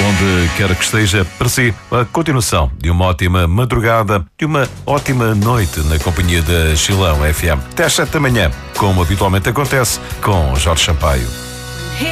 onde quer que esteja, para si, a continuação de uma ótima madrugada, de uma ótima noite na companhia da Chilão FM. Até às 7 da manhã, como habitualmente acontece, com Jorge Sampaio.